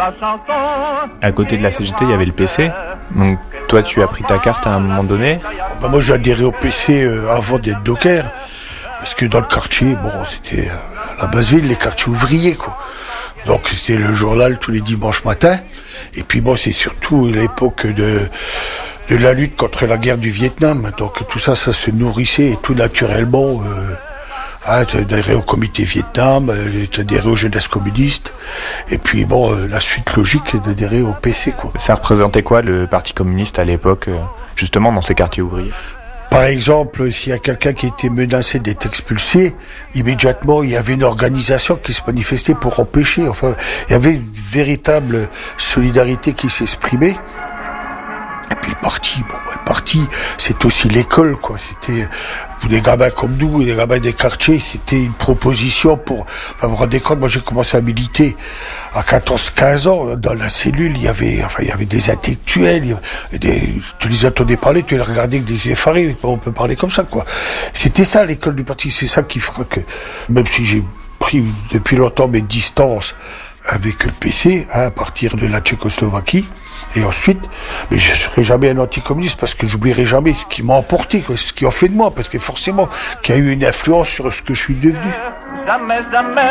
À côté de la CGT, il y avait le PC. Donc toi, tu as pris ta carte à un moment donné. Moi, j'ai adhéré au PC avant d'être docker. Parce que dans le quartier, c'était la basse ville, les quartiers ouvriers, quoi. Donc c'était le journal tous les dimanches matins. Et puis c'est surtout l'époque de la lutte contre la guerre du Vietnam. Donc tout ça se nourrissait et tout naturellement. D'adhérer au comité Vietnam, d'adhérer aux jeunesses communistes. Et puis la suite logique est d'adhérer au PC, quoi. Ça représentait quoi le Parti communiste à l'époque, justement dans ces quartiers ouvriers? Par exemple, s'il y a quelqu'un qui était menacé d'être expulsé, immédiatement, il y avait une organisation qui se manifestait pour empêcher. Enfin, il y avait une véritable solidarité qui s'exprimait. Et puis le parti, c'est aussi l'école, quoi. C'était, pour des gamins comme nous, des gamins des quartiers, c'était une proposition pour, vous vous rendez compte, moi j'ai commencé à militer à 14-15 ans, dans la cellule, il y avait des intellectuels, tu les entendais parler, tu les regardais avec des yeux effarés, on peut parler comme ça, quoi. C'était ça, l'école du parti, c'est ça qui fera que, même si j'ai pris depuis longtemps mes distances avec le PC, à partir de la Tchécoslovaquie, et ensuite, mais je serai jamais un anticommuniste parce que j'oublierai jamais ce qui m'a emporté, quoi, ce qui a fait de moi, parce que forcément, qu'il y a eu une influence sur ce que je suis devenu. Jamais,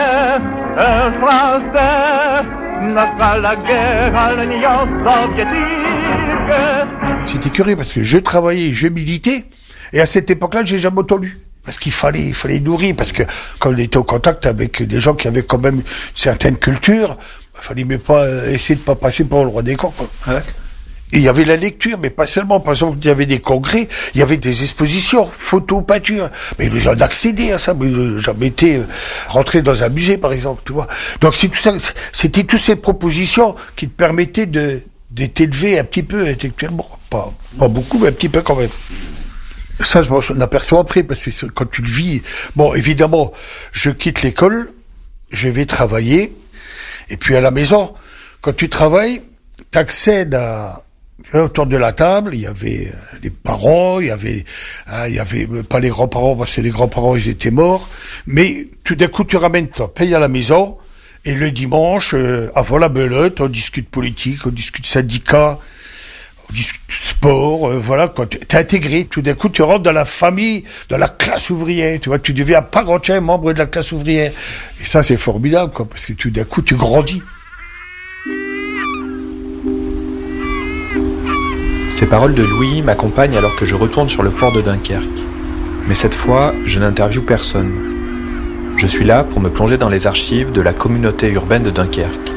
un Français ne fera la guerre à l'Union soviétique. C'était curieux parce que je travaillais, je militais, et à cette époque-là, j'ai jamais autant lu. Parce qu'il fallait nourrir, parce que quand on était au contact avec des gens qui avaient quand même une certaine culture, il fallait même pas essayer de pas passer pour le roi des cons, quoi. Hein. Et il y avait la lecture, mais pas seulement. Par exemple, il y avait des congrès, il y avait des expositions, photos, peintures. Mais les gens accédaient à ça. Mais jamais été rentré dans un musée, par exemple, tu vois. Donc c'est tout ça. C'était toutes ces propositions qui te permettaient d'être élevé un petit peu intellectuellement, pas beaucoup, mais un petit peu quand même. Ça, je m'en aperçois après, parce que quand tu le vis, évidemment, je quitte l'école, je vais travailler. Et puis à la maison, quand tu travailles, t'accèdes autour de la table, il y avait les parents, il y avait pas les grands-parents parce que les grands-parents ils étaient morts, mais tout d'un coup tu ramènes ton paye à la maison et le dimanche, avant la belote, on discute politique, on discute syndicat, on discute sport, quand t'es intégré, tout d'un coup tu rentres dans la famille, dans la classe ouvrière, tu vois, tu deviens à part entière membre de la classe ouvrière. Et ça c'est formidable, quoi, parce que tout d'un coup tu grandis. Ces paroles de Louis m'accompagnent alors que je retourne sur le port de Dunkerque. Mais cette fois, je n'interviewe personne. Je suis là pour me plonger dans les archives de la communauté urbaine de Dunkerque.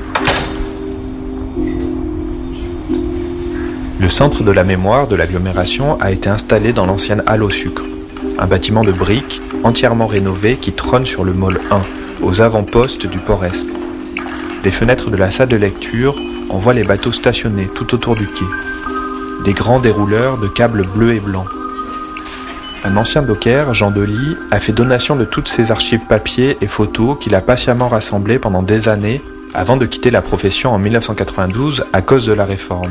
Le centre de la mémoire de l'agglomération a été installé dans l'ancienne halle au sucre, un bâtiment de briques entièrement rénové qui trône sur le môle 1, aux avant-postes du port Est. Des fenêtres de la salle de lecture, on voit les bateaux stationnés tout autour du quai. Des grands dérouleurs de câbles bleus et blancs. Un ancien docker, Jean Delis, a fait donation de toutes ses archives papier et photos qu'il a patiemment rassemblées pendant des années avant de quitter la profession en 1992 à cause de la réforme.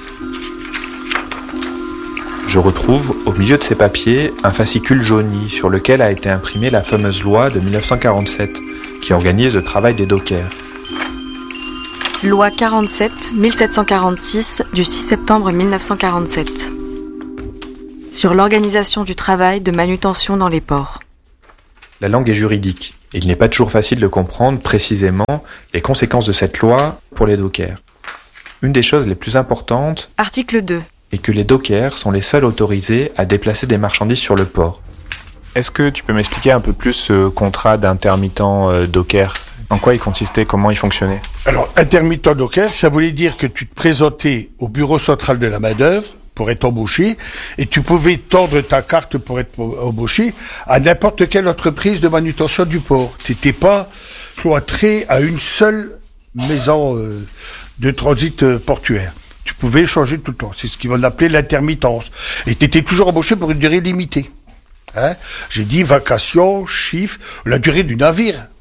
Je retrouve, au milieu de ces papiers, un fascicule jauni sur lequel a été imprimée la fameuse loi de 1947 qui organise le travail des dockers. Loi 47-1746 du 6 septembre 1947 sur l'organisation du travail de manutention dans les ports. La langue est juridique et il n'est pas toujours facile de comprendre précisément les conséquences de cette loi pour les dockers. Une des choses les plus importantes, article 2, est que les dockers sont les seuls autorisés à déplacer des marchandises sur le port. Est-ce que tu peux m'expliquer un peu plus ce contrat d'intermittent docker ? En quoi il consistait ? Comment il fonctionnait ? Alors, intermittent docker, ça voulait dire que tu te présentais au bureau central de la main-d'œuvre pour être embauché, et tu pouvais tendre ta carte pour être embauché à n'importe quelle entreprise de manutention du port. Tu n'étais pas cloîtré à une seule maison de transit portuaire. Tu pouvais changer tout le temps. C'est ce qu'on appelait l'intermittence. Et tu étais toujours embauché pour une durée limitée. Hein? J'ai dit vacation, chiffre, la durée du navire.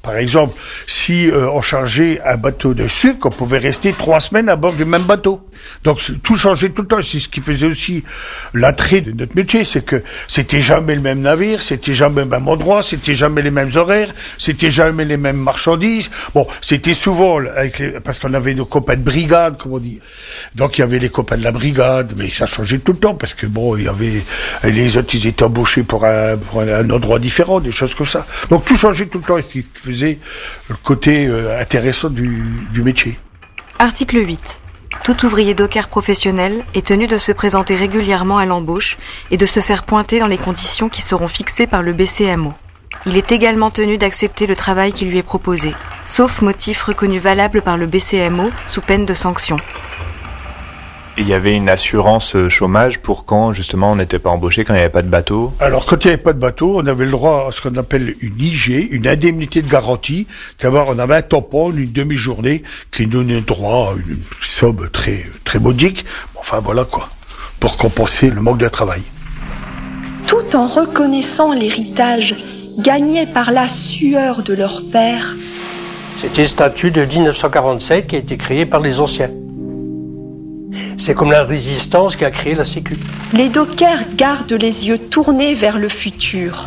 Par exemple, si on chargeait un bateau de sucre, on pouvait rester 3 semaines à bord du même bateau. Donc tout changeait tout le temps. C'est ce qui faisait aussi l'attrait de notre métier, c'est que c'était jamais le même navire, c'était jamais le même endroit, c'était jamais les mêmes horaires, c'était jamais les mêmes marchandises. Bon, c'était souvent parce qu'on avait nos copains de brigade, comme on dit. Donc il y avait les copains de la brigade, mais ça changeait tout le temps parce que bon, il y avait les autres, ils étaient embauchés pour un endroit différent, des choses comme ça. Donc tout changeait tout le temps, et ce qui faisait le côté intéressant du métier. Article 8. Tout ouvrier docker professionnel est tenu de se présenter régulièrement à l'embauche et de se faire pointer dans les conditions qui seront fixées par le BCMO. Il est également tenu d'accepter le travail qui lui est proposé, sauf motif reconnu valable par le BCMO sous peine de sanction. Il y avait une assurance chômage pour quand, justement, on n'était pas embauché, quand il n'y avait pas de bateau? Alors, quand il n'y avait pas de bateau, on avait le droit à ce qu'on appelle une IG, une indemnité de garantie. D'abord, on avait un tampon, une demi-journée, qui nous donnait droit à une somme très, très modique. Enfin, voilà quoi. Pour compenser le manque de travail. Tout en reconnaissant l'héritage gagné par la sueur de leur père. C'était le statut de 1947 qui a été créé par les anciens. C'est comme la résistance qui a créé la Sécu. Les dockers gardent les yeux tournés vers le futur.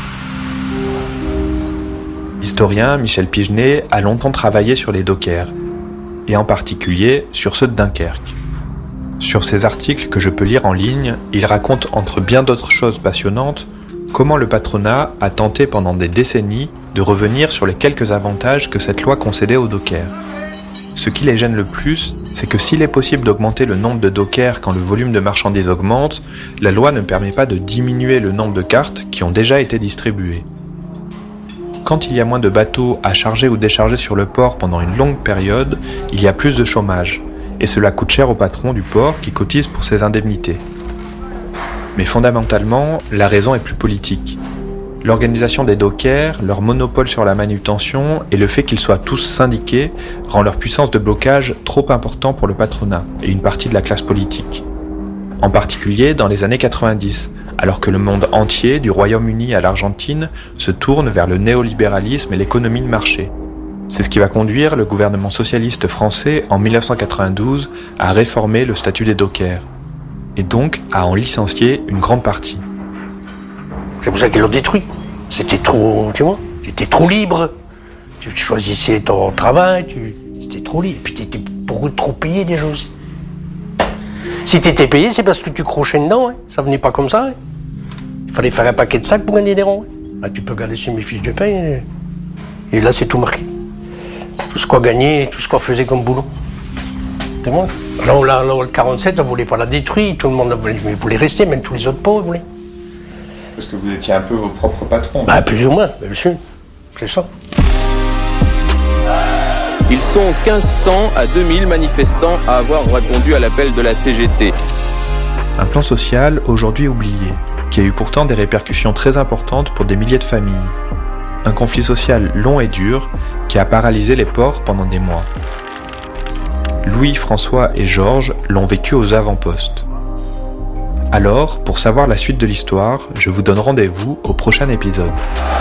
L'historien Michel Pigenet a longtemps travaillé sur les dockers, et en particulier sur ceux de Dunkerque. Sur ces articles que je peux lire en ligne, il raconte, entre bien d'autres choses passionnantes, comment le patronat a tenté pendant des décennies de revenir sur les quelques avantages que cette loi concédait aux dockers. Ce qui les gêne le plus, c'est que s'il est possible d'augmenter le nombre de dockers quand le volume de marchandises augmente, la loi ne permet pas de diminuer le nombre de cartes qui ont déjà été distribuées. Quand il y a moins de bateaux à charger ou décharger sur le port pendant une longue période, il y a plus de chômage, et cela coûte cher aux patrons du port qui cotisent pour ces indemnités. Mais fondamentalement, la raison est plus politique. L'organisation des dockers, leur monopole sur la manutention et le fait qu'ils soient tous syndiqués rend leur puissance de blocage trop important pour le patronat et une partie de la classe politique. En particulier dans les années 90, alors que le monde entier, du Royaume-Uni à l'Argentine, se tourne vers le néolibéralisme et l'économie de marché. C'est ce qui va conduire le gouvernement socialiste français en 1992 à réformer le statut des dockers, et donc à en licencier une grande partie. C'est pour ça qu'ils l'ont détruit. C'était trop, tu vois, t'étais trop libre. Tu choisissais ton travail, c'était trop libre. Et puis t'étais pour eux trop payé des choses. Si t'étais payé, c'est parce que tu crochais dedans, hein. Ça venait pas comme ça. Hein. Il fallait faire un paquet de sacs pour gagner des ronds. Hein. Là, tu peux regarder sur mes fiches de paie. Et là, c'est tout marqué. Tout ce qu'on gagnait, tout ce qu'on faisait comme boulot. C'est bon. Là, le 47, on voulait pas la détruire. Tout le monde voulait rester, même tous les autres pauvres voulaient. Parce que vous étiez un peu vos propres patrons. Bah, plus ou moins, bien sûr. C'est ça. Ils sont 1500 à 2000 manifestants à avoir répondu à l'appel de la CGT. Un plan social aujourd'hui oublié, qui a eu pourtant des répercussions très importantes pour des milliers de familles. Un conflit social long et dur qui a paralysé les ports pendant des mois. Louis, François et Georges l'ont vécu aux avant-postes. Alors, pour savoir la suite de l'histoire, je vous donne rendez-vous au prochain épisode.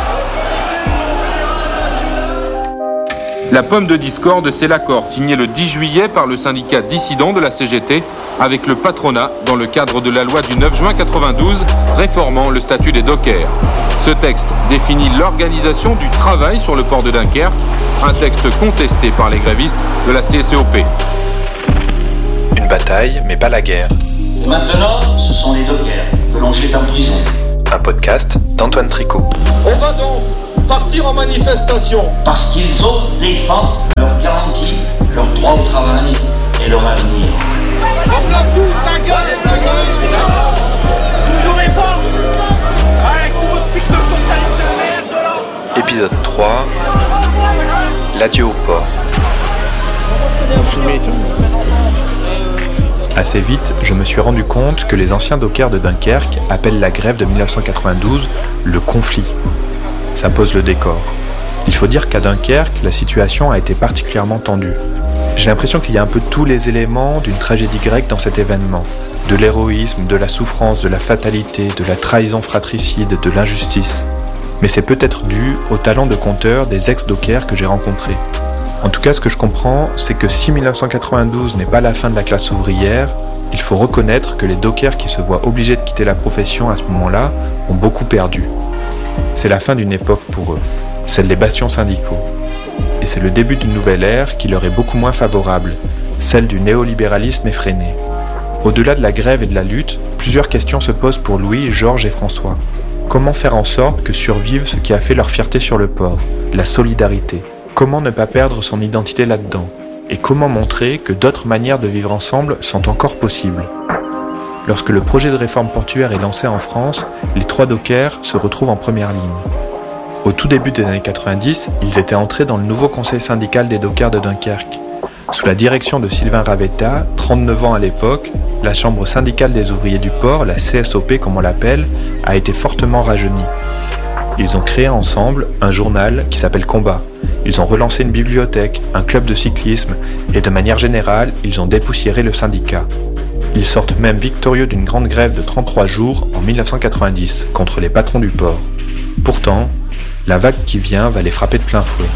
La pomme de discorde, c'est l'accord signé le 10 juillet par le syndicat dissident de la CGT avec le patronat dans le cadre de la loi du 9 juin 92 réformant le statut des dockers. Ce texte définit l'organisation du travail sur le port de Dunkerque, un texte contesté par les grévistes de la CSEOP. Une bataille, mais pas la guerre. Maintenant, ce sont les dockers que l'on jette en prison. Un podcast d'Antoine Tricot. On va donc partir en manifestation. Parce qu'ils osent défendre leurs garanties, leur droit au travail et leur avenir. On a tous la gueule. Toujours les forts. Allez, grosse pute de socialiste de merde là. Épisode 3. L'adieu au port. Assez vite, je me suis rendu compte que les anciens dockers de Dunkerque appellent la grève de 1992 le conflit. Ça pose le décor. Il faut dire qu'à Dunkerque, la situation a été particulièrement tendue. J'ai l'impression qu'il y a un peu tous les éléments d'une tragédie grecque dans cet événement. De l'héroïsme, de la souffrance, de la fatalité, de la trahison fratricide, de l'injustice. Mais c'est peut-être dû au talent de conteur des ex-dockers que j'ai rencontrés. En tout cas, ce que je comprends, c'est que si 1992 n'est pas la fin de la classe ouvrière, il faut reconnaître que les dockers qui se voient obligés de quitter la profession à ce moment-là ont beaucoup perdu. C'est la fin d'une époque pour eux, celle des bastions syndicaux. Et c'est le début d'une nouvelle ère qui leur est beaucoup moins favorable, celle du néolibéralisme effréné. Au-delà de la grève et de la lutte, plusieurs questions se posent pour Louis, Georges et François. Comment faire en sorte que survive ce qui a fait leur fierté sur le port, la solidarité ? Comment ne pas perdre son identité là-dedans ? Et comment montrer que d'autres manières de vivre ensemble sont encore possibles ? Lorsque le projet de réforme portuaire est lancé en France, les 3 dockers se retrouvent en première ligne. Au tout début des années 90, ils étaient entrés dans le nouveau conseil syndical des dockers de Dunkerque. Sous la direction de Sylvain Ravetta, 39 ans à l'époque, la chambre syndicale des ouvriers du port, la CSOP comme on l'appelle, a été fortement rajeunie. Ils ont créé ensemble un journal qui s'appelle Combat. Ils ont relancé une bibliothèque, un club de cyclisme et de manière générale, ils ont dépoussiéré le syndicat. Ils sortent même victorieux d'une grande grève de 33 jours en 1990 contre les patrons du port. Pourtant, la vague qui vient va les frapper de plein fouet.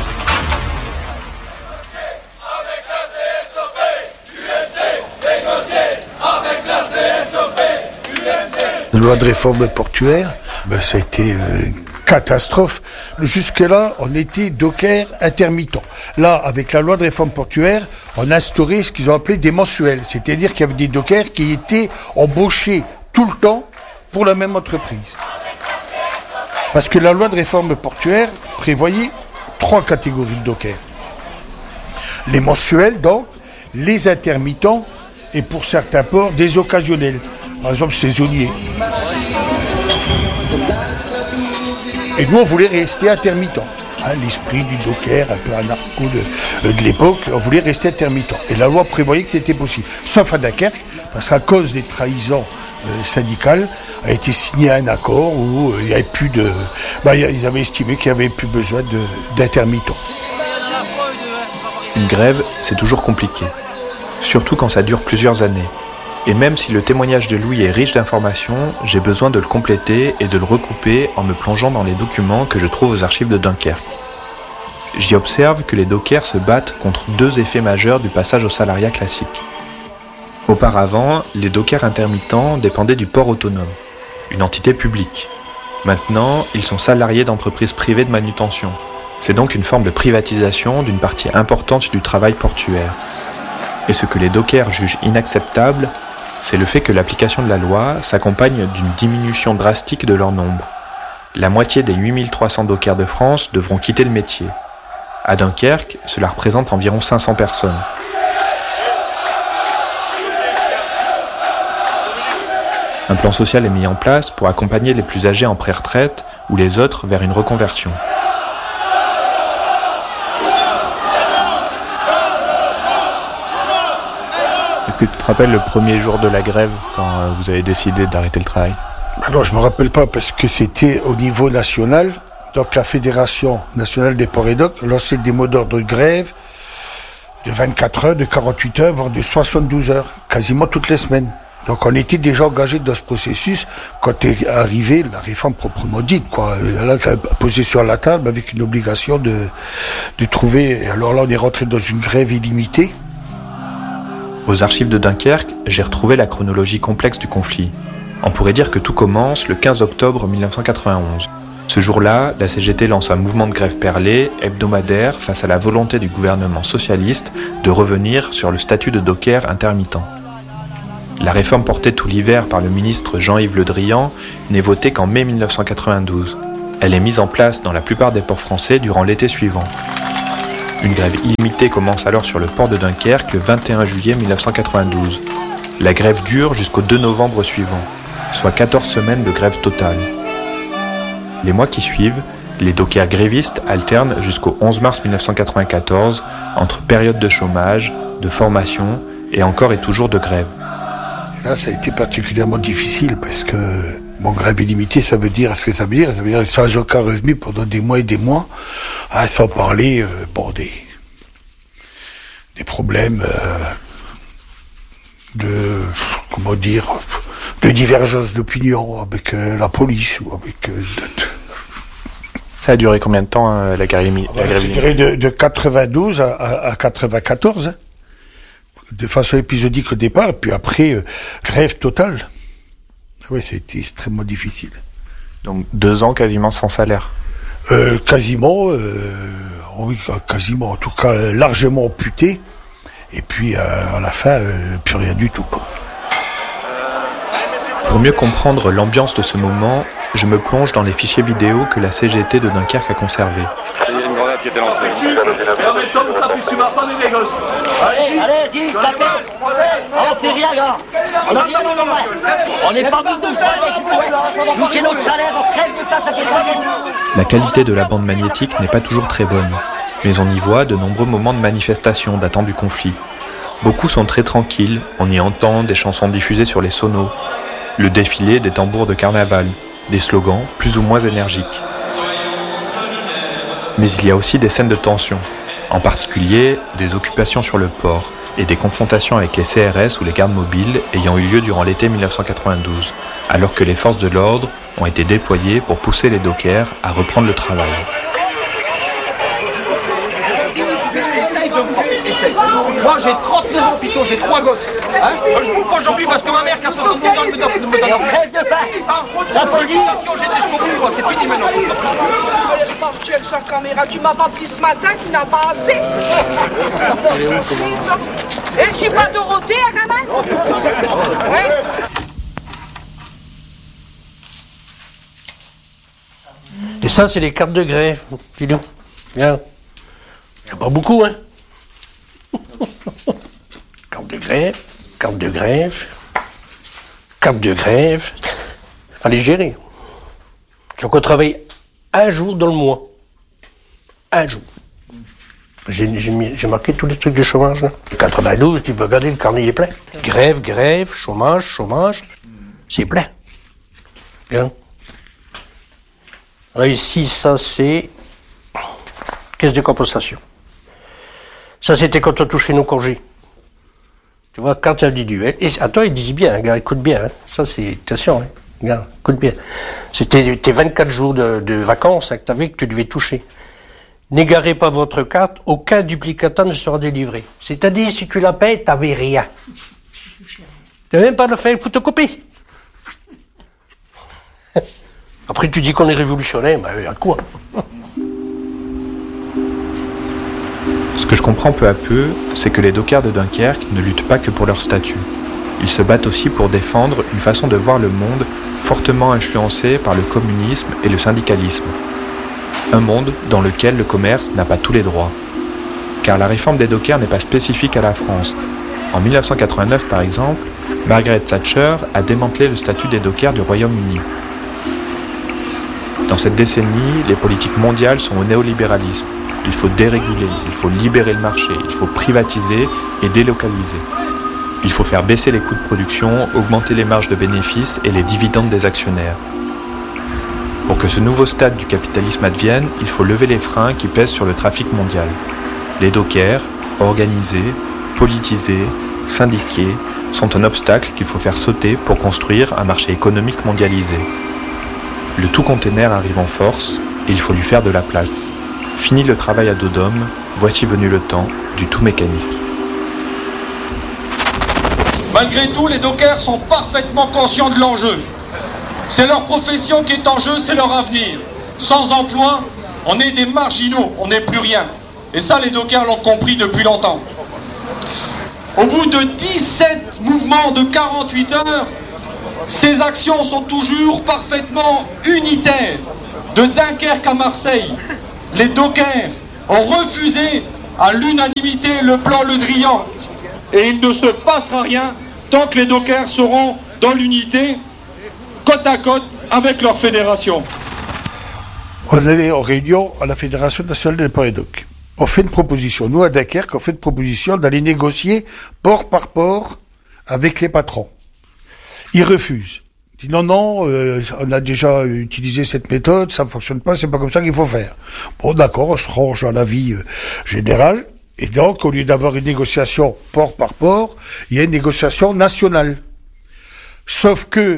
La loi de réforme portuaire, ça a été une catastrophe. Jusque-là, on était dockers intermittents. Là, avec la loi de réforme portuaire, on a instauré ce qu'ils ont appelé des mensuels. C'est-à-dire qu'il y avait des dockers qui étaient embauchés tout le temps pour la même entreprise. Parce que la loi de réforme portuaire prévoyait 3 catégories de dockers. Les mensuels, donc, les intermittents et pour certains ports, des occasionnels. Par exemple, saisonniers. Et nous, on voulait rester intermittents. L'esprit du docker, un peu anarcho de l'époque, on voulait rester intermittents. Et la loi prévoyait que c'était possible. Sauf à Dunkerque, parce qu'à cause des trahisons syndicales, a été signé un accord où il n'y avait plus de... ils avaient estimé qu'il n'y avait plus besoin d'intermittents. Une grève, c'est toujours compliqué. Surtout quand ça dure plusieurs années. Et même si le témoignage de Louis est riche d'informations, j'ai besoin de le compléter et de le recouper en me plongeant dans les documents que je trouve aux archives de Dunkerque. J'y observe que les dockers se battent contre 2 effets majeurs du passage au salariat classique. Auparavant, les dockers intermittents dépendaient du port autonome, une entité publique. Maintenant, ils sont salariés d'entreprises privées de manutention. C'est donc une forme de privatisation d'une partie importante du travail portuaire. Et ce que les dockers jugent inacceptable, c'est le fait que l'application de la loi s'accompagne d'une diminution drastique de leur nombre. La moitié des 8300 dockers de France devront quitter le métier. À Dunkerque, cela représente environ 500 personnes. Un plan social est mis en place pour accompagner les plus âgés en pré-retraite ou les autres vers une reconversion. Est-ce que tu te rappelles le premier jour de la grève quand vous avez décidé d'arrêter le travail ? Alors je ne me rappelle pas parce que c'était au niveau national. Donc la Fédération nationale des ports et docks lançait des mots d'ordre de grève de 24 heures, de 48 heures, voire de 72 heures, quasiment toutes les semaines. Donc on était déjà engagés dans ce processus quand est arrivée la réforme proprement dite, quoi. Là, posée sur la table avec une obligation de trouver. Alors là, on est rentré dans une grève illimitée. Aux archives de Dunkerque, j'ai retrouvé la chronologie complexe du conflit. On pourrait dire que tout commence le 15 octobre 1991. Ce jour-là, la CGT lance un mouvement de grève perlé, hebdomadaire, face à la volonté du gouvernement socialiste de revenir sur le statut de docker intermittent. La réforme portée tout l'hiver par le ministre Jean-Yves Le Drian n'est votée qu'en mai 1992. Elle est mise en place dans la plupart des ports français durant l'été suivant. Une grève illimitée commence alors sur le port de Dunkerque le 21 juillet 1992. La grève dure jusqu'au 2 novembre suivant, soit 14 semaines de grève totale. Les mois qui suivent, les dockers grévistes alternent jusqu'au 11 mars 1994 entre période de chômage, de formation et encore et toujours de grève. Et là, ça a été particulièrement difficile parce que grève illimitée, ça veut dire ce que ça veut dire. Ça veut dire sans aucun revenu pendant des mois et des mois, sans parler des problèmes de divergence d'opinion avec la police ou avec Ça a duré combien de temps, la grève Ça a duré de 92 à 94, hein. De façon épisodique au départ, et puis après, grève totale. Oui, c'était extrêmement difficile. Donc 2 ans quasiment sans salaire. Quasiment, oui, quasiment, en tout cas largement amputé. Et puis à la fin, plus rien du tout. Pour mieux comprendre l'ambiance de ce moment, je me plonge dans les fichiers vidéo que la CGT de Dunkerque a conservés. Il y a une grenade qui était lancée. Allez, tapez. On fait rien, là. On a rien, on n'est pas tous de faire. Nous, c'est notre salaire, on crève de ça, ça fait rien. La qualité de la bande magnétique n'est pas toujours très bonne, mais on y voit de nombreux moments de manifestation datant du conflit. Beaucoup sont très tranquilles, on y entend des chansons diffusées sur les sonos, le défilé des tambours de carnaval, des slogans plus ou moins énergiques. Mais il y a aussi des scènes de tension, en particulier des occupations sur le port et des confrontations avec les CRS ou les gardes mobiles ayant eu lieu durant l'été 1992, alors que les forces de l'ordre ont été déployées pour pousser les dockers à reprendre le travail. Moi j'ai 39 ans, Pito, j'ai 3 gosses. Hein, je ne pas aujourd'hui parce que ma mère qui a 70 ans me donne. On crève de faim. Ça faut le dire. C'est fini maintenant. Tu es sur caméra, tu m'as pas pris ce matin, tu n'as pas assez. Et je suis pas Dorothée, à gamin. Et ça, c'est les cartes de grève. Dis-donc. Bien. Il n'y a pas beaucoup, hein. Carte de grève, carte de grève, carte de grève. Fallait gérer. J'ai encore travaillé 1 jour dans le mois. 1 jour. J'ai marqué tous les trucs de chômage, là. 92, tu peux regarder, le carnet est plein. Grève, grève, chômage, chômage. C'est plein. Bien. Là, ici, ça, c'est caisse de compensation. Ça, c'était quand on touchait nos congés. Tu vois, carte individuelle. Et attends, ils disent bien, regarde, écoute bien. Hein. Ça, c'est, attention, hein. Regarde, écoute bien. C'était tes 24 jours de vacances hein, que tu devais toucher. N'égarez pas votre carte, aucun duplicata ne sera délivré. C'est-à-dire, si tu la payes, t'avais rien. Tu n'avais même pas de faire une photocopie. Après, tu dis qu'on est révolutionnaire, mais il y a quoi? Ce que je comprends peu à peu, c'est que les dockers de Dunkerque ne luttent pas que pour leur statut. Ils se battent aussi pour défendre une façon de voir le monde fortement influencée par le communisme et le syndicalisme. Un monde dans lequel le commerce n'a pas tous les droits. Car la réforme des dockers n'est pas spécifique à la France. En 1989, par exemple, Margaret Thatcher a démantelé le statut des dockers du Royaume-Uni. Dans cette décennie, les politiques mondiales sont au néolibéralisme. Il faut déréguler, il faut libérer le marché, il faut privatiser et délocaliser. Il faut faire baisser les coûts de production, augmenter les marges de bénéfices et les dividendes des actionnaires. Pour que ce nouveau stade du capitalisme advienne, il faut lever les freins qui pèsent sur le trafic mondial. Les dockers, organisés, politisés, syndiqués, sont un obstacle qu'il faut faire sauter pour construire un marché économique mondialisé. Le tout container arrive en force et il faut lui faire de la place. Fini le travail à dos d'homme, voici venu le temps du tout mécanique. Malgré tout, les dockers sont parfaitement conscients de l'enjeu. C'est leur profession qui est en jeu, c'est leur avenir. Sans emploi, on est des marginaux, on n'est plus rien. Et ça, les dockers l'ont compris depuis longtemps. Au bout de 17 mouvements de 48 heures, ces actions sont toujours parfaitement unitaires. De Dunkerque à Marseille, les dockers ont refusé à l'unanimité le plan Le Drian. Et il ne se passera rien tant que les dockers seront dans l'unité, côte à côte avec leur fédération. On allait en réunion à la Fédération nationale des ports et docks. On fait une proposition. Nous, à Dunkerque, on fait une proposition d'aller négocier port par port avec les patrons. Ils refusent. Ils disent non, on a déjà utilisé cette méthode, ça ne fonctionne pas, c'est pas comme ça qu'il faut faire. Bon, d'accord, on se range à l'avis général. Et donc, au lieu d'avoir une négociation port par port, il y a une négociation nationale. Sauf que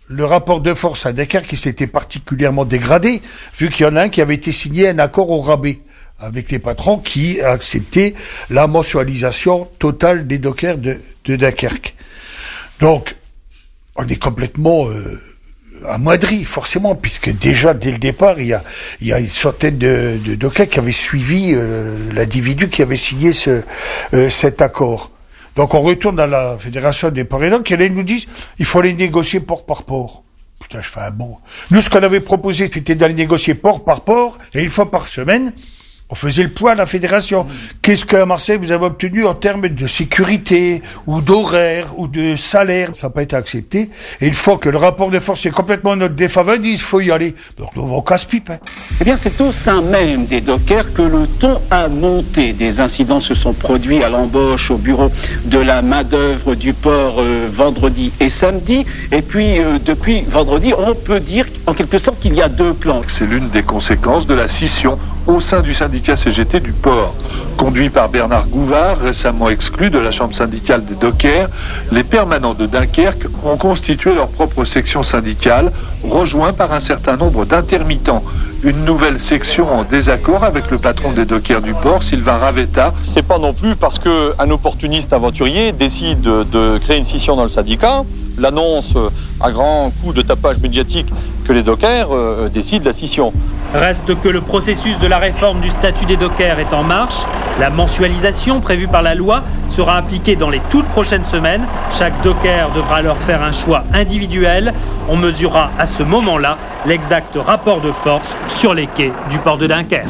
le rapport de force à Dunkerque qui s'était particulièrement dégradé, vu qu'il y en a un qui avait été signé un accord au rabais avec les patrons qui a accepté la mensualisation totale des dockers de Dunkerque. Donc, on est complètement amoindri, forcément, puisque déjà, dès le départ, il y a une centaine de dockers qui avaient suivi l'individu qui avait signé cet accord. Donc, on retourne à la Fédération des ports et docs, et là, ils nous disent, il faut les négocier port par port. Putain, je fais un bon. Nous, ce qu'on avait proposé, c'était d'aller négocier port par port, et une fois par semaine, on faisait le point à la fédération. Qu'est-ce qu'à Marseille vous avez obtenu en termes de sécurité, ou d'horaire, ou de salaire? Ça n'a pas été accepté. Et une fois que le rapport de force est complètement en notre défaveur, ils disent, il faut y aller. Donc, nous, on casse-pipe, hein. Eh bien, c'est au sein même des dockers que le ton a monté. Des incidents se sont produits à l'embauche au bureau de la main-d'œuvre du port vendredi et samedi. Et puis, depuis vendredi, on peut dire en quelque sorte qu'il y a deux plans. C'est l'une des conséquences de la scission au sein du syndicat CGT du port. Conduit par Bernard Gouvard, récemment exclu de la chambre syndicale des dockers, les permanents de Dunkerque ont constitué leur propre section syndicale, rejoints par un certain nombre d'intermittents. Une nouvelle section en désaccord avec le patron des dockers du port, Sylvain Ravetta. C'est pas non plus parce qu'un opportuniste aventurier décide de créer une scission dans le syndicat, l'annonce à grand coup de tapage médiatique que les dockers décident la scission. Reste que le processus de la réforme du statut des dockers est en marche. La mensualisation prévue par la loi sera appliquée dans les toutes prochaines semaines. Chaque docker devra alors faire un choix individuel. On mesurera à ce moment-là l'exact rapport de force sur les quais du port de Dunkerque.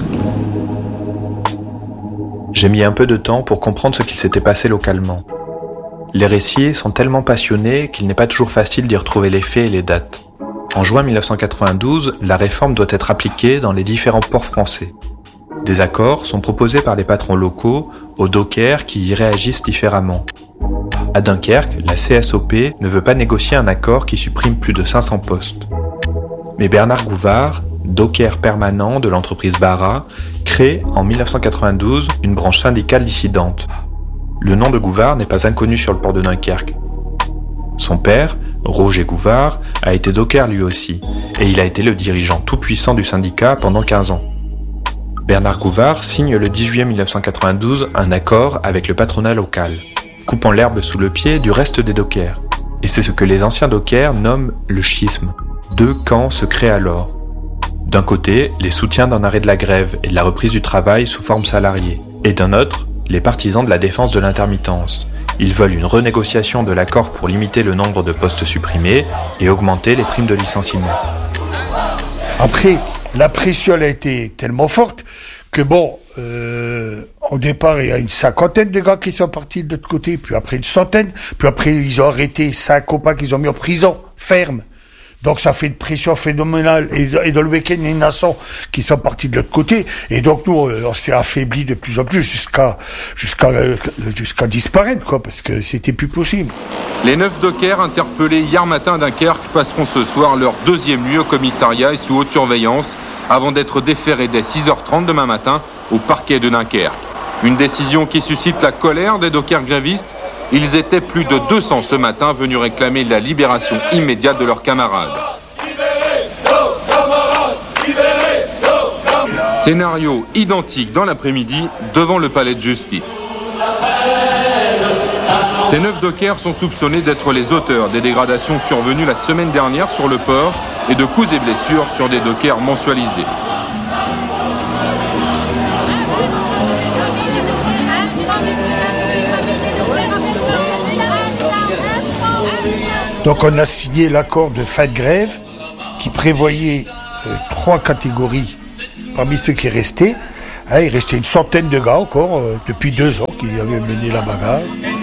J'ai mis un peu de temps pour comprendre ce qu'il s'était passé localement. Les récits sont tellement passionnés qu'il n'est pas toujours facile d'y retrouver les faits et les dates. En juin 1992, la réforme doit être appliquée dans les différents ports français. Des accords sont proposés par les patrons locaux aux dockers qui y réagissent différemment. À Dunkerque, la CSOP ne veut pas négocier un accord qui supprime plus de 500 postes. Mais Bernard Gouvard, docker permanent de l'entreprise Bara, crée en 1992 une branche syndicale dissidente. Le nom de Gouvard n'est pas inconnu sur le port de Dunkerque. Son père, Roger Gouvard, a été docker lui aussi, et il a été le dirigeant tout-puissant du syndicat pendant 15 ans. Bernard Gouvard signe le 10 juillet 1992 un accord avec le patronat local, coupant l'herbe sous le pied du reste des dockers. Et c'est ce que les anciens dockers nomment le schisme. Deux camps se créent alors. D'un côté, les soutiens d'un arrêt de la grève et de la reprise du travail sous forme salariée, et d'un autre, les partisans de la défense de l'intermittence. Ils veulent une renégociation de l'accord pour limiter le nombre de postes supprimés et augmenter les primes de licenciement. Après, la pression a été tellement forte que au départ, il y a une cinquantaine de gars qui sont partis de l'autre côté, puis après une centaine, puis après ils ont arrêté 5 copains qu'ils ont mis en prison, ferme. Donc ça fait une pression phénoménale. Et dans le week-end, il y a une nation qui sont partis de l'autre côté. Et donc nous, on s'est affaiblis de plus en plus jusqu'à disparaître, quoi, parce que c'était plus possible. Les 9 dockers interpellés hier matin à Dunkerque passeront ce soir leur deuxième nuit au commissariat et sous haute surveillance avant d'être déférés dès 6h30 demain matin au parquet de Dunkerque. Une décision qui suscite la colère des dockers grévistes. Ils étaient plus de 200 ce matin venus réclamer la libération immédiate de leurs camarades. Scénario identique dans l'après-midi devant le palais de justice. Ces 9 dockers sont soupçonnés d'être les auteurs des dégradations survenues la semaine dernière sur le port et de coups et blessures sur des dockers mensualisés. Donc on a signé l'accord de fin de grève qui prévoyait 3 catégories parmi ceux qui restaient. Il restait une centaine de gars encore depuis 2 ans qui avaient mené la bagarre.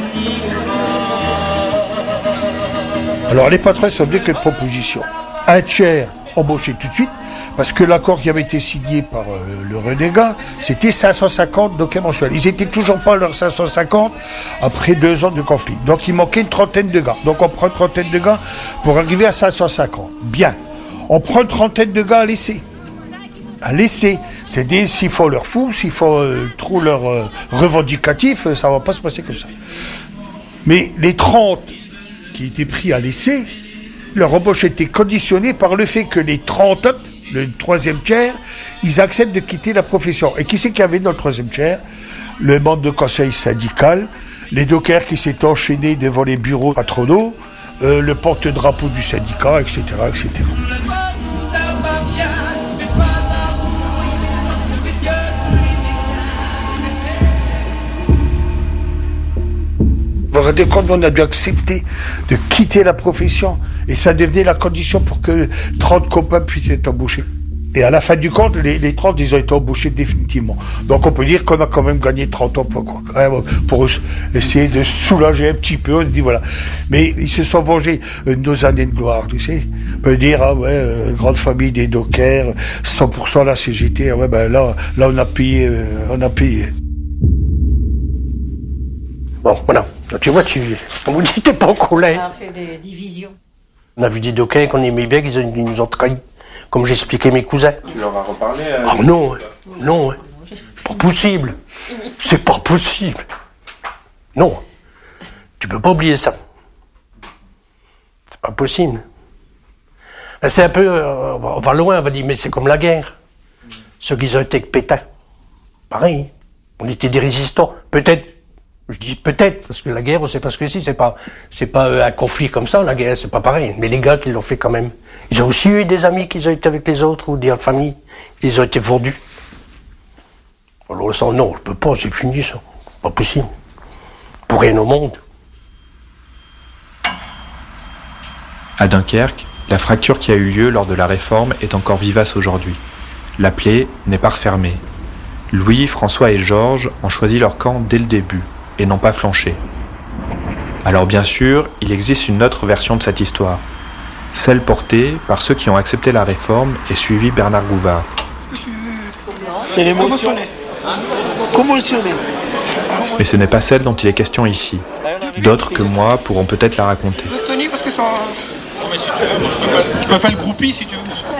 Alors les patrons sont venus avec une proposition. Un tiers embauché tout de suite, parce que l'accord qui avait été signé par le renégat, c'était 550 dockers mensuels. Ils n'étaient toujours pas à leurs 550 après 2 ans de conflit. Donc il manquait une trentaine de gars. Donc on prend une trentaine de gars pour arriver à 550. Bien. On prend une trentaine de gars à laisser. À laisser. C'est-à-dire s'il faut leur fou, s'il faut trop leur revendicatif, ça ne va pas se passer comme ça. Mais les 30 qui étaient pris à laisser, Leur embauche était conditionnée par le fait que les 30 up, le troisième tiers, ils acceptent de quitter la profession. Et qui c'est qu'il y avait dans le troisième tiers? Le membre de conseil syndical, les dockers qui s'étaient enchaînés devant les bureaux patronaux, le porte-drapeau du syndicat, etc., etc. Vous vous rendez compte, on a dû accepter de quitter la profession. Et ça devenait la condition pour que 30 copains puissent être embauchés. Et à la fin du compte, les 30, ils ont été embauchés définitivement. Donc on peut dire qu'on a quand même gagné 30 emplois, quoi. Pour essayer de soulager un petit peu, on se dit voilà. Mais ils se sont vengés de nos années de gloire, tu sais. On peut dire, ah ouais, grande famille des dockers, 100% la CGT, ah ouais, ben là on a payé, Bon, voilà. Tu vois, on vous dit, t'es pas en colère. On a fait des divisions. On a vu des dockers qu'on aimait bien, qu'ils nous ont trahis. Comme j'expliquais mes cousins. Tu leur as reparlé Ah non, pas possible. C'est pas possible. Non, tu peux pas oublier ça. C'est pas possible. C'est un peu, on va loin, on va dire, mais c'est comme la guerre. Ceux qui ont été avec Pétain, pareil. On était des résistants. Peut-être, je dis peut-être, parce que la guerre, on sait pas ce que c'est pas un conflit comme ça, la guerre, c'est pas pareil. Mais les gars qui l'ont fait quand même, ils ont aussi eu des amis qui ont été avec les autres, ou des familles, qui ont été vendus. Alors ça, non, je peux pas, c'est fini ça. Pas possible. Pour rien au monde. À Dunkerque, la fracture qui a eu lieu lors de la réforme est encore vivace aujourd'hui. La plaie n'est pas refermée. Louis, François et Georges ont choisi leur camp dès le début et n'ont pas flanché. Alors bien sûr, il existe une autre version de cette histoire, celle portée par ceux qui ont accepté la réforme et suivi Bernard Gouvard. C'est l'émotion. Commotionné. Mais ce n'est pas celle dont il est question ici. D'autres que moi pourront peut-être la raconter. Parce que ça... Tu peux faire le groupie si tu veux.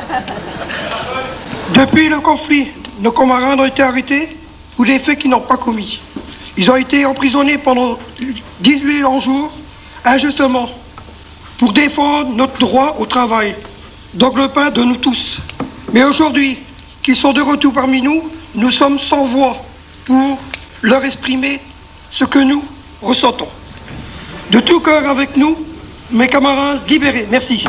Depuis le conflit, nos camarades ont été arrêtés pour des faits qu'ils n'ont pas commis. Ils ont été emprisonnés pendant 18 longs jours, injustement, pour défendre notre droit au travail, donc le pain de nous tous. Mais aujourd'hui, qu'ils sont de retour parmi nous, nous sommes sans voix pour leur exprimer ce que nous ressentons. De tout cœur avec nous, mes camarades libérés. Merci.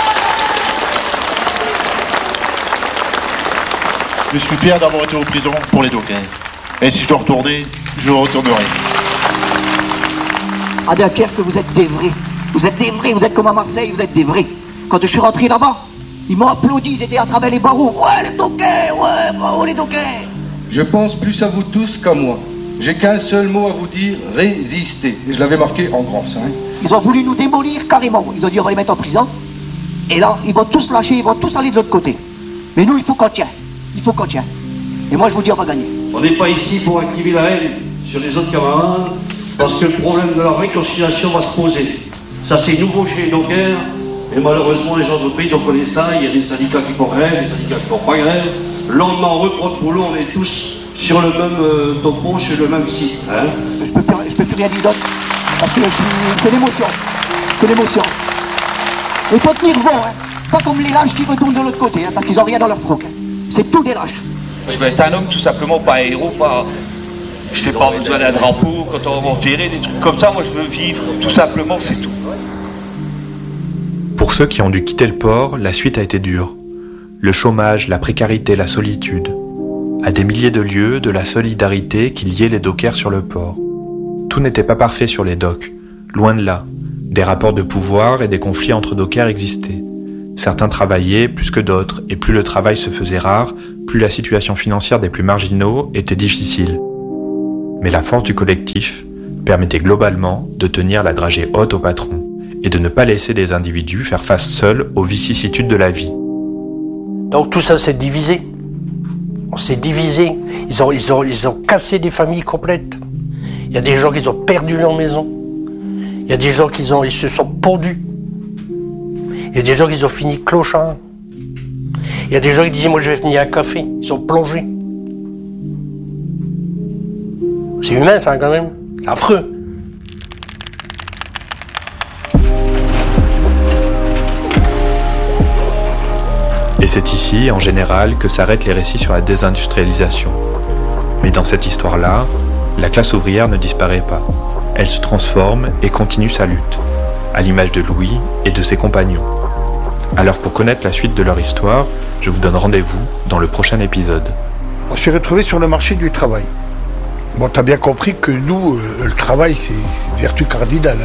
Je suis fier d'avoir été en prison pour les dockers. Et si je dois retourner, je retournerai. À Dunkerque, vous êtes des vrais. Vous êtes des vrais, vous êtes comme à Marseille, vous êtes des vrais. Quand je suis rentré là-bas, ils m'ont applaudi, ils étaient à travers les barreaux. Ouais, les dockers, ouais, bravo les dockers. Je pense plus à vous tous qu'à moi. J'ai qu'un seul mot à vous dire, résister. Et je l'avais marqué en grand, ça. Hein. Ils ont voulu nous démolir carrément. Ils ont dit on va les mettre en prison. Et là, ils vont tous lâcher, ils vont tous aller de l'autre côté. Mais nous, il faut qu'on tienne. Il faut qu'on tienne. Et moi, je vous dis, on va gagner. On n'est pas ici pour activer la haine sur les autres camarades, parce que le problème de la réconciliation va se poser. Ça, c'est nouveau chez les dockers, et malheureusement, les entreprises, on connaît ça, il y a des syndicats qui font grève, des syndicats qui font pas grève. Le lendemain, on reprend le boulot, on est tous sur le même tampon, sur le même site. Hein. Je peux plus rien dire d'autre, parce que c'est l'émotion. C'est l'émotion. Il faut tenir bon, hein. Pas comme les lâches qui retournent de l'autre côté, hein, parce qu'ils n'ont rien dans leur froc. Hein. C'est tout des lâches. Je veux être un homme tout simplement, pas un héros, pas... Je sais pas, besoin d'un drapeau, quand on va enterrer, des trucs comme ça, moi je veux vivre, tout simplement, c'est tout. Pour ceux qui ont dû quitter le port, la suite a été dure. Le chômage, la précarité, la solitude. À des milliers de lieux, de la solidarité qui liait les dockers sur le port. Tout n'était pas parfait sur les docks, loin de là. Des rapports de pouvoir et des conflits entre dockers existaient. Certains travaillaient plus que d'autres, et plus le travail se faisait rare, plus la situation financière des plus marginaux était difficile. Mais la force du collectif permettait globalement de tenir la dragée haute au patron, et de ne pas laisser les individus faire face seuls aux vicissitudes de la vie. Donc tout ça s'est divisé. On s'est divisé. Ils ont cassé des familles complètes. Il y a des gens qui ont perdu leur maison. Il y a des gens ils se sont pendus. Il y a des gens qui ont fini clochards. Il y a des gens qui disaient moi je vais venir à un café. Ils sont plongés. C'est humain ça quand même. C'est affreux. c'est ici, en général, que s'arrêtent les récits sur la désindustrialisation. Mais dans cette histoire-là, la classe ouvrière ne disparaît pas. Elle se transforme et continue sa lutte, à l'image de Louis et de ses compagnons. Alors pour connaître la suite de leur histoire, je vous donne rendez-vous dans le prochain épisode. On s'est retrouvés sur le marché du travail. Bon, t'as bien compris que nous, le travail, c'est une vertu cardinale.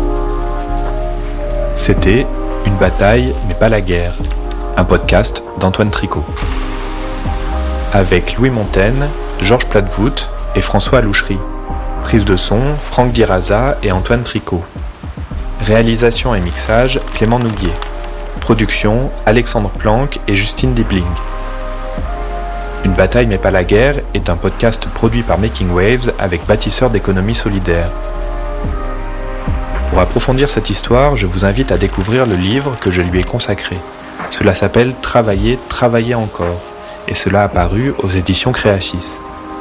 C'était Une bataille, mais pas la guerre, un podcast d'Antoine Tricot. Avec Louis Montaigne, Georges Platevout et François Alouchery. Prise de son, Franck Diraza et Antoine Tricot. Réalisation et mixage, Clément Nouguier. Production, Alexandre Planck et Justine Dibling. Une bataille mais pas la guerre est un podcast produit par Making Waves avec Bâtisseurs d'économie solidaire. Pour approfondir cette histoire, je vous invite à découvrir le livre que je lui ai consacré. Cela s'appelle « Travailler, travailler encore » et cela a paru aux éditions Créacis.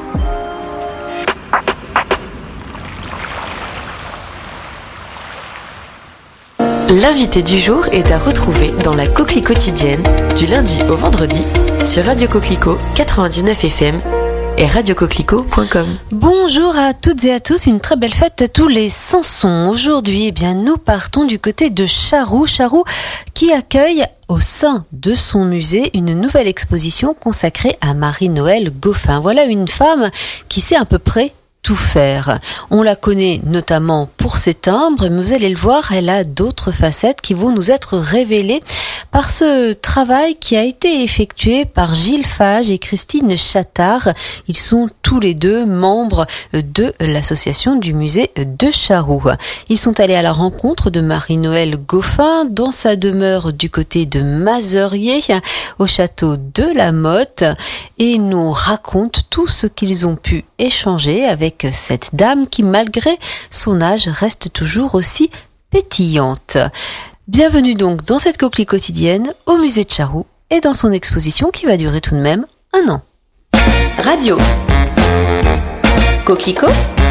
L'invité du jour est à retrouver dans la Coquelie quotidienne du lundi au vendredi sur Radio Coquelicot 99 FM et radiocoquelicot.com. Bonjour à toutes et à tous, une très belle fête à tous les Sansons. Aujourd'hui, nous partons du côté de Charroux qui accueille au sein de son musée une nouvelle exposition consacrée à Marie-Noëlle Goffin. Voilà une femme qui sait à peu près tout faire. On la connaît notamment pour ses timbres, mais vous allez le voir, elle a d'autres facettes qui vont nous être révélées par ce travail qui a été effectué par Gilles Fage et Christine Chattard. Ils sont tous les deux membres de l'association du musée de Charroux. Ils sont allés à la rencontre de Marie-Noëlle Goffin dans sa demeure du côté de Mazerier, au château de la Motte, et ils nous racontent tout ce qu'ils ont pu échanger avec cette dame qui, malgré son âge, reste toujours aussi pétillante. Bienvenue donc dans cette coquelie quotidienne au musée de Charroux et dans son exposition qui va durer tout de même 1 an. Radio Coquelicot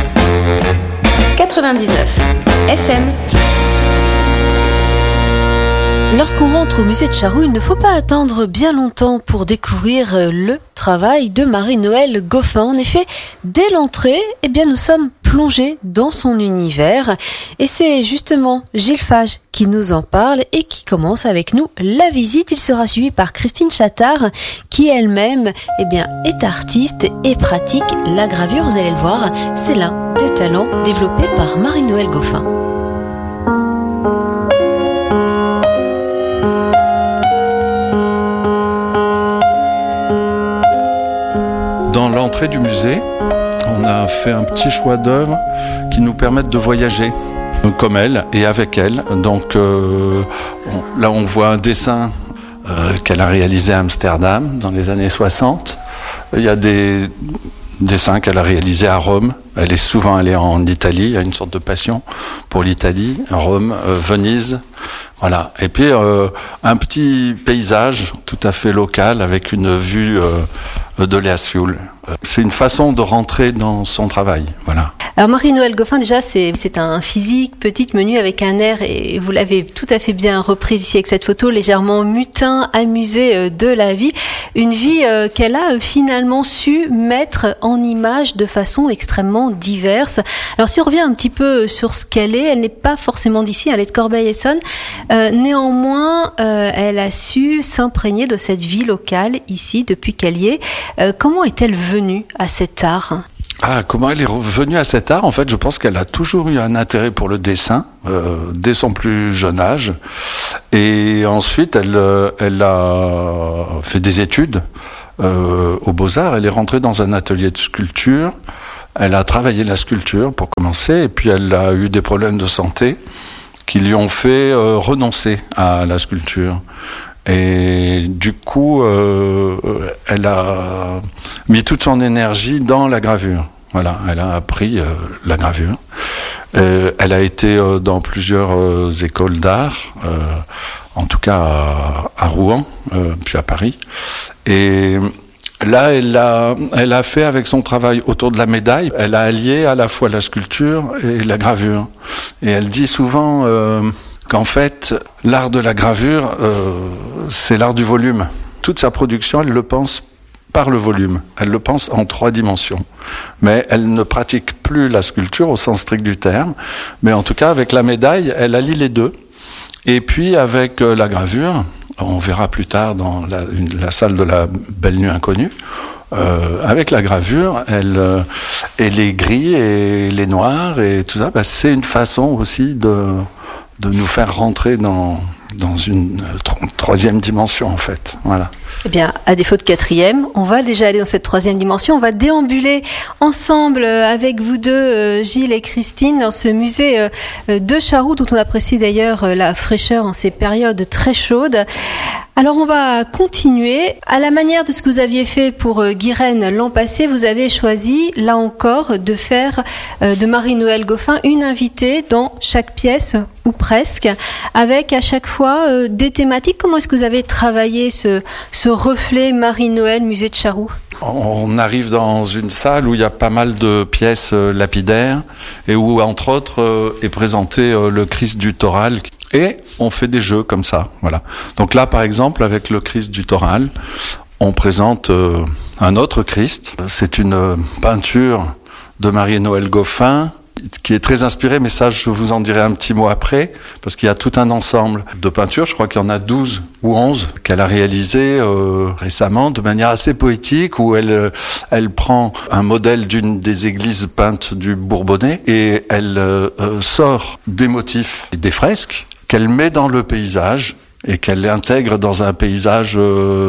99 FM. Lorsqu'on rentre au musée de Charroux, il ne faut pas attendre bien longtemps pour découvrir le travail de Marie-Noëlle Goffin. En effet, dès l'entrée, nous sommes plongés dans son univers. Et c'est justement Gilles Fage qui nous en parle et qui commence avec nous la visite. Il sera suivi par Christine Chattard qui elle-même est artiste et pratique la gravure. Vous allez le voir, c'est l'un des talents développés par Marie-Noëlle Goffin. Dans l'entrée du musée, on a fait un petit choix d'œuvres qui nous permettent de voyager comme elle et avec elle. Donc là, on voit un dessin qu'elle a réalisé à Amsterdam dans les années 60. Il y a des dessins qu'elle a réalisés à Rome. Elle est souvent allée en Italie, il y a une sorte de passion pour l'Italie, Rome, Venise. Voilà. Et puis un petit paysage tout à fait local avec une vue de l'Easfiul. C'est une façon de rentrer dans son travail. Voilà. Alors Marie-Noëlle Goffin, déjà, c'est un physique petite, menu avec un air, et vous l'avez tout à fait bien reprise ici avec cette photo, légèrement mutin, amusé de la vie. Une vie qu'elle a finalement su mettre en image de façon extrêmement diverse. Alors si on revient un petit peu sur ce qu'elle est, elle n'est pas forcément d'ici, elle est de Corbeil-Essonnes. Néanmoins, elle a su s'imprégner de cette vie locale ici depuis qu'elle y est. Comment est-elle venue à cet art ? Comment elle est revenue à cet art ? En fait, je pense qu'elle a toujours eu un intérêt pour le dessin, dès son plus jeune âge. Et ensuite, elle a fait des études aux Beaux-Arts. Elle est rentrée dans un atelier de sculpture. Elle a travaillé la sculpture pour commencer. Et puis, elle a eu des problèmes de santé qui lui ont fait renoncer à la sculpture. Et du coup, elle a mis toute son énergie dans la gravure. Voilà, elle a appris la gravure. Elle a été dans plusieurs écoles d'art, en tout cas à Rouen, puis à Paris. Et là, elle a fait avec son travail autour de la médaille, elle a allié à la fois la sculpture et la gravure. Et elle dit souvent qu'en fait, l'art de la gravure, c'est l'art du volume. toute sa production, elle le pense par le volume. Elle le pense en 3 dimensions. Mais elle ne pratique plus la sculpture au sens strict du terme. Mais en tout cas, avec la médaille, elle allie les deux. Et puis, avec la gravure, on verra plus tard dans la salle de la Belle Nuit Inconnue, avec la gravure, et les gris et les noirs et tout ça, c'est une façon aussi de nous faire rentrer dans une 3e dimension, en fait. Voilà. Eh bien, à défaut de 4e, on va déjà aller dans cette 3e dimension. On va déambuler ensemble avec vous deux, Gilles et Christine, dans ce musée de Charroux, dont on apprécie d'ailleurs la fraîcheur en ces périodes très chaudes. Alors, on va continuer. À la manière de ce que vous aviez fait pour Guirène l'an passé, vous avez choisi, là encore, de faire de Marie-Noëlle Goffin une invitée dans chaque pièce, ou presque, avec à chaque fois des thématiques. Comment est-ce que vous avez travaillé ce reflet Marie-Noëlle, musée de Charroux? On arrive dans une salle où il y a pas mal de pièces lapidaires et où, entre autres, est présenté le Christ du Toral. Et on fait des jeux comme ça, voilà. Donc là, par exemple, avec le Christ du Toral, on présente un autre Christ. C'est une peinture de Marie-Noëlle Goffin qui est très inspirée, mais ça, je vous en dirai un petit mot après, parce qu'il y a tout un ensemble de peintures. Je crois qu'il y en a 12 ou 11 qu'elle a réalisées récemment de manière assez poétique, où elle prend un modèle d'une des églises peintes du Bourbonnais et elle sort des motifs et des fresques qu'elle met dans le paysage et qu'elle intègre dans un paysage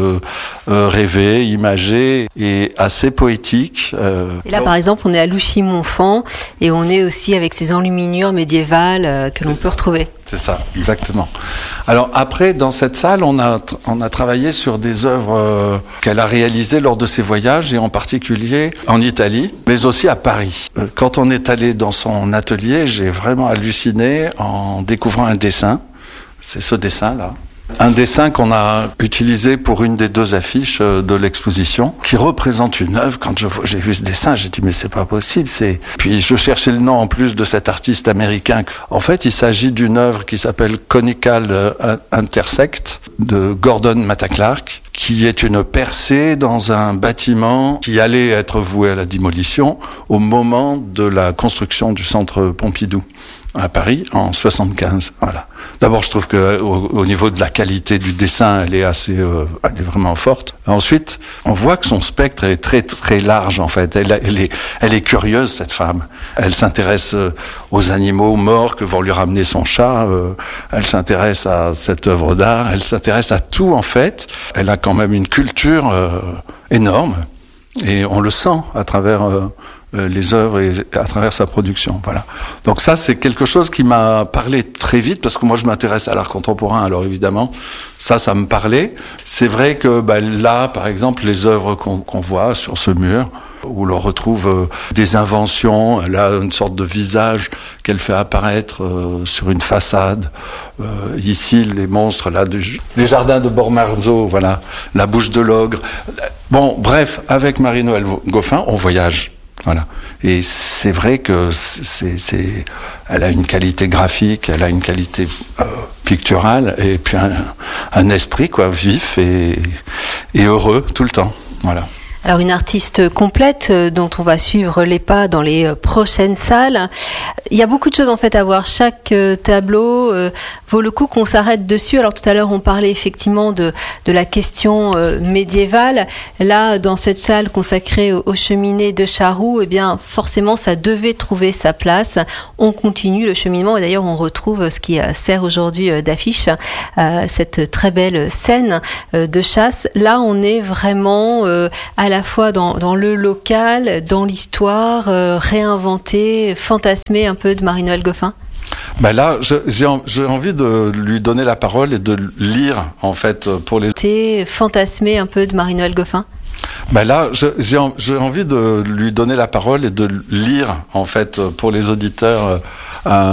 rêvé, imagé et assez poétique. Et là, par exemple, on est à Louchy-Montfand et on est aussi avec ces enluminures médiévales que l'on peut retrouver. C'est ça, exactement. Alors après, dans cette salle, on a travaillé sur des œuvres qu'elle a réalisées lors de ses voyages, et en particulier en Italie, mais aussi à Paris. Quand on est allé dans son atelier, j'ai vraiment halluciné en découvrant un dessin. C'est ce dessin-là. Un dessin qu'on a utilisé pour une des 2 affiches de l'exposition, qui représente une œuvre. Quand j'ai vu ce dessin, j'ai dit mais c'est pas possible. Puis je cherchais le nom en plus de cet artiste américain. En fait, il s'agit d'une œuvre qui s'appelle Conical Intersect de Gordon Matta Clark, qui est une percée dans un bâtiment qui allait être voué à la démolition au moment de la construction du centre Pompidou à Paris en 75. Voilà. D'abord, je trouve que au niveau de la qualité du dessin, elle est vraiment forte. Ensuite, on voit que son spectre est très très large, en fait. Elle est curieuse, cette femme. Elle s'intéresse aux animaux morts que vont lui ramener son chat. Elle s'intéresse à cette œuvre d'art. Elle s'intéresse à tout, en fait. Elle a quand même une culture énorme, et on le sent à travers les œuvres et à travers sa production. Voilà. Donc ça, c'est quelque chose qui m'a parlé très vite, parce que moi, je m'intéresse à l'art contemporain, alors évidemment, ça me parlait. C'est vrai que là, par exemple, les œuvres qu'on voit sur ce mur, où l'on retrouve des inventions, elle a une sorte de visage qu'elle fait apparaître sur une façade. Ici, les monstres, là, les jardins de Bormarzo, voilà, la bouche de l'ogre. Bon, bref, avec Marie-Noëlle Goffin, on voyage. Voilà. Et c'est vrai que elle a une qualité graphique, elle a une qualité picturale, et puis un esprit vif et heureux tout le temps. Voilà. Alors une artiste complète dont on va suivre les pas dans les prochaines salles. Il y a beaucoup de choses en fait à voir. Chaque tableau vaut le coup qu'on s'arrête dessus. Alors tout à l'heure on parlait effectivement de la question médiévale. Là dans cette salle consacrée aux cheminées de Charroux, eh bien forcément ça devait trouver sa place. On continue le cheminement et d'ailleurs on retrouve ce qui sert aujourd'hui d'affiche, cette très belle scène de chasse. Là on est vraiment à la fois dans le local, dans l'histoire, réinventer, fantasmer un peu de Marie-Noëlle Goffin. Là, j'ai envie de lui donner la parole et de lire, en fait, pour les... Fantasmer un peu de Marie-Noëlle Goffin. Là, j'ai envie de lui donner la parole et de lire, en fait, pour les auditeurs,